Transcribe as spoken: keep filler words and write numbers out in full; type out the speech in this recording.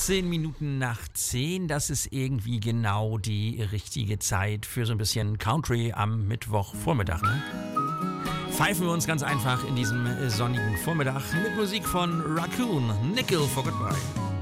achtzehn Minuten nach zehn, das ist irgendwie genau die richtige Zeit für so ein bisschen Country am Mittwochvormittag, ne? Pfeifen wir uns ganz einfach in diesem sonnigen Vormittag mit Musik von Raccoon, Nickel for Goodbye.